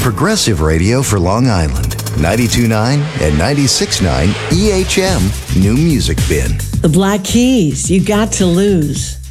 Progressive radio for Long Island. 92.9 and 96.9 EHM New Music Bin. The Black Keys, You Got to Lose.